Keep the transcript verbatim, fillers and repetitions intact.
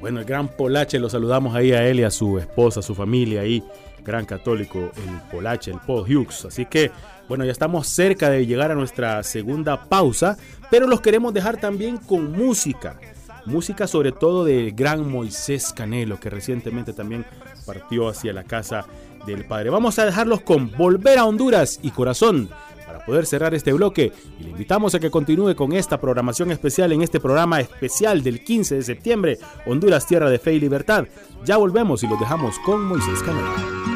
Bueno, el gran Polache, lo saludamos ahí a él y a su esposa, a su familia ahí, gran católico, el Polache, el Paul Hughes. Así que, bueno, ya estamos cerca de llegar a nuestra segunda pausa, pero los queremos dejar también con música. Música sobre todo del gran Moisés Canelo, que recientemente también partió hacia la casa del Padre. Vamos a dejarlos con Volver a Honduras y Corazón para poder cerrar este bloque, y le invitamos a que continúe con esta programación especial en este programa especial del quince de septiembre, Honduras, tierra de fe y libertad. Ya volvemos y los dejamos con Moisés Canelo.